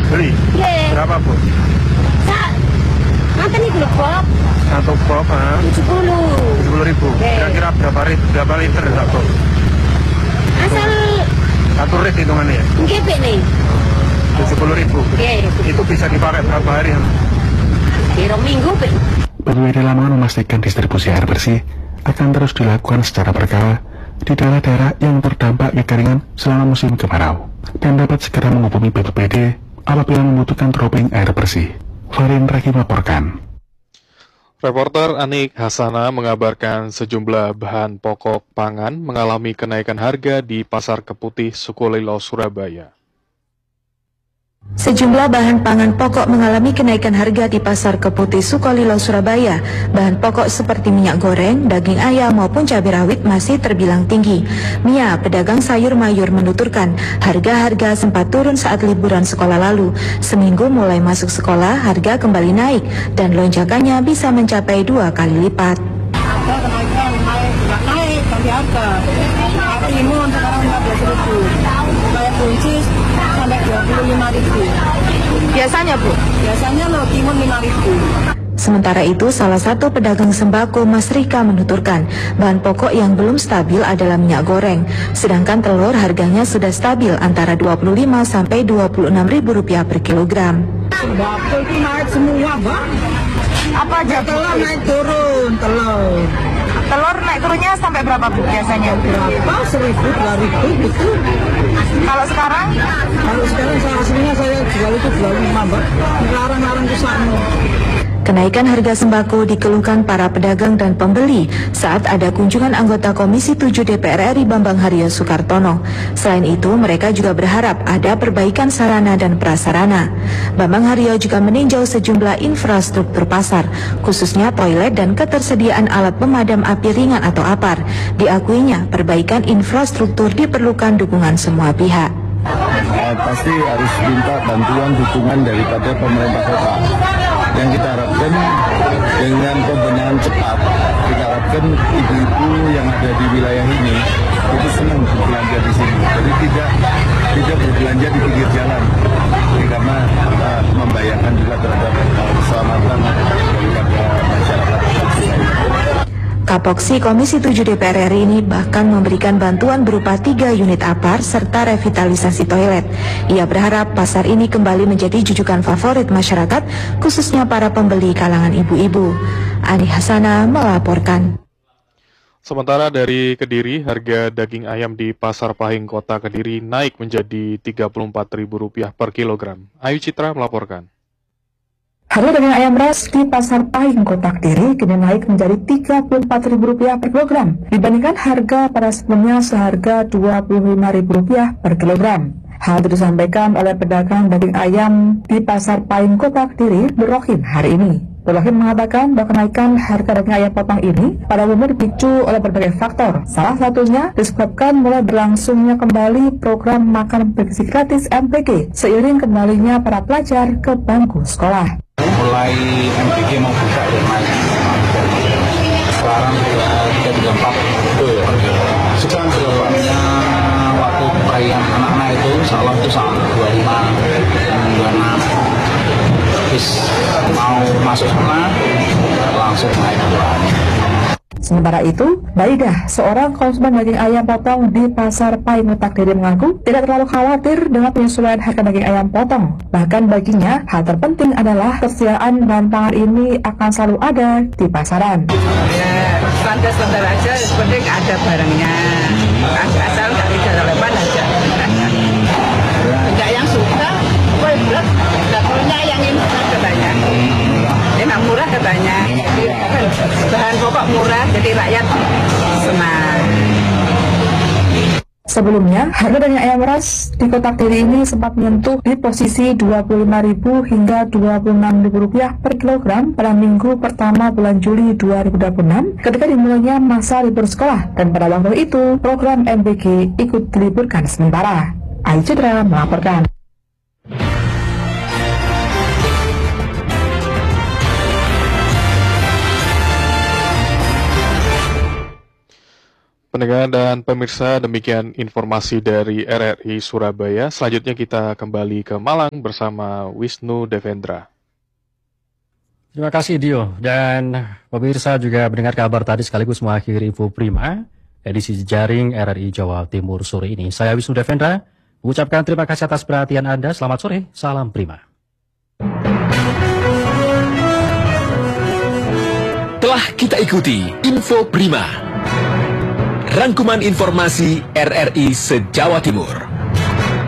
Beli? Nggih. Berapa, Bu? Nanten iki lho, Bob. Satu box, 70.000. Kira-kira berapa liter, Bu? Asal Satu rit hitungannya ya? nggih, Pak nih. 70.000. Nggih. Itu bisa dipakai berapa hari? Kira minggu, Pak. BPBD Lamongan memastikan distribusi air bersih akan terus dilakukan secara berkala di daerah-daerah yang terdampak kekeringan selama musim kemarau dan dapat segera menghubungi BPBD apabila membutuhkan dropping air bersih. Farin Raki melaporkan. Reporter Anik Hasana mengabarkan sejumlah bahan pokok pangan mengalami kenaikan harga di Pasar Keputih Sukolilo, Surabaya. Sejumlah bahan pangan pokok mengalami kenaikan harga di Pasar Keputih Sukolilo, Surabaya. Bahan pokok seperti minyak goreng, daging ayam maupun cabai rawit masih terbilang tinggi. Mia, pedagang sayur mayur, menuturkan harga-harga sempat turun saat liburan sekolah lalu. Seminggu mulai masuk sekolah, harga kembali naik dan lonjakannya bisa mencapai 2 kali lipat. Harga kenaikan naik ganti harga. Timun sekarang 15.000. Kayak buncis sampai 25.000. Biasanya, Bu? Biasanya loh timun 5.000. Sementara itu, salah satu pedagang sembako Mas Rika menuturkan bahan pokok yang belum stabil adalah minyak goreng. Sedangkan telur harganya sudah stabil antara 25 sampai 26.000 rupiah per kilogram. Sembako itu naik semua, Bang. Apa aja? Telur naik turun, telur. Telur naik turunnya sampai berapa, Bu, biasanya? Berapa? 1.000, 2.000 gitu. Kalau sekarang? Kalau sekarang aslinya saya jual itu 25, Mbak. Larang-larang ke sana. Kenaikan harga sembako dikeluhkan para pedagang dan pembeli saat ada kunjungan anggota Komisi 7 DPR RI Bambang Haryo Soekartono. Selain itu, mereka juga berharap ada perbaikan sarana dan prasarana. Bambang Haryo juga meninjau sejumlah infrastruktur pasar, khususnya toilet dan ketersediaan alat pemadam api ringan atau APAR. Diakuinya, perbaikan infrastruktur diperlukan dukungan semua pihak. Pasti harus minta bantuan dukungan daripada pemerintah kota. Yang kita harapkan dengan pembenahan cepat, kita harapkan ibu-ibu yang ada di wilayah ini itu senang berbelanja di sini. Jadi tidak berbelanja di pinggir jalan, karena membahayakan juga terhadap keselamatan daripada masyarakat. Kapoksi Komisi 7 DPR RI ini bahkan memberikan bantuan berupa 3 unit APAR serta revitalisasi toilet. Ia berharap pasar ini kembali menjadi jujukan favorit masyarakat, khususnya para pembeli kalangan ibu-ibu. Ani Hasana melaporkan. Sementara dari Kediri, harga daging ayam di Pasar Pahing Kota Kediri naik menjadi Rp34.000 per kilogram. Ayu Citra melaporkan. Harga daging ayam ras di Pasar Pahing Kota Kediri kini naik menjadi Rp34.000 per kilogram dibandingkan harga pada sebelumnya seharga Rp25.000 per kilogram. Hal itu disampaikan oleh pedagang daging ayam di Pasar Pahing Kota Kediri, Berohim, hari ini. Berohim mengatakan bahwa kenaikan harga daging ayam potong ini pada umumnya dipicu oleh berbagai faktor. Salah satunya disebabkan mulai berlangsungnya kembali program makan bergizi gratis MBG seiring kembalinya para pelajar ke bangku sekolah. Mulai MBG mau buka ya, sekarang 334 itu ya. Sekarang sebelumnya waktu perayaan anak-anak itu salah itu sama 25, 26. Habis mau masuk sekolah langsung naik 2. Sementara itu, Baidah, seorang konsumen daging ayam potong di Pasar Pahing Kota Kediri mengaku tidak terlalu khawatir dengan penyesuaian harga daging ayam potong. Bahkan baginya, hal terpenting adalah ketersediaan bahan pangan ini akan selalu ada di pasaran. Ya, standar-standar aja, yang penting ada barangnya. Asal nggak lepas aja. Enggak yang suka, nggak punya yang instan katanya. Emang murah katanya. Bahan pokok murah, jadi rakyat senang. Sebelumnya, harga daging ayam ras di Kota Kediri ini sempat menyentuh di posisi Rp25.000 hingga Rp26.000 per kilogram pada minggu pertama bulan Juli 2026 ketika dimulainya masa libur sekolah, dan pada waktu itu program MBG ikut diliburkan sementara. Ayu Citra melaporkan. Pendengar dan pemirsa, demikian informasi dari RRI Surabaya. Selanjutnya kita kembali ke Malang bersama Wisnu Devendra. Terima kasih Dio, dan pemirsa juga mendengar kabar tadi sekaligus mengakhiri Info Prima edisi Jaring RRI Jawa Timur sore ini. Saya Wisnu Devendra, mengucapkan terima kasih atas perhatian Anda. Selamat sore, salam Prima. Telah kita ikuti Info Prima, rangkuman informasi RRI se-Jawa Timur.